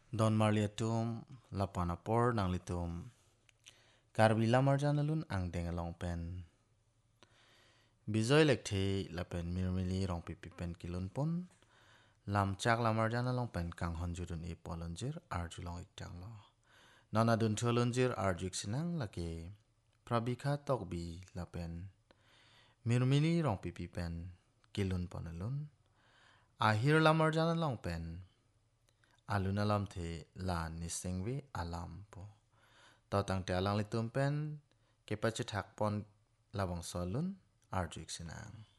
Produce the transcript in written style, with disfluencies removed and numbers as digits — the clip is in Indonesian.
Don marliatum lapanapor nang litum. Karbi lamar janalun ang dengalong pen. Bijoy lekte lapen mirmili rong pipi pen kilun pun. Lam chak lamar janalong pen kang honjurun e polonjir arjulong iktang lo. Nona dun tholonjir arjuk sinang lake. Prabika tokbi lapen. Mirmili rong pipi pen kilun ponalun. Ahir lamar janalong pen. Alun alam the la nisengwi alam po. Totang te alang litum pen kepacetak pon labang solun arjuk sinang.